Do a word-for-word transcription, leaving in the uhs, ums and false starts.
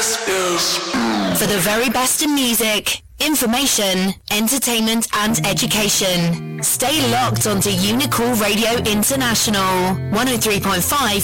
For the very best in music, information, entertainment and education, stay locked onto Unicool Radio International, one oh three point five